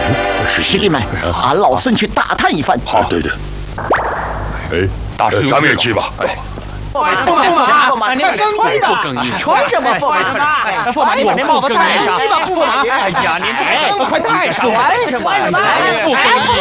师弟们，俺老孙去打探一番。 好，对。哎，大师，咱们也去吧。哎。 驸马，你们穿吧，穿什么？驸马，驸马，你把这帽子戴上。驸马，哎呀，您快戴上！穿什么？不更衣。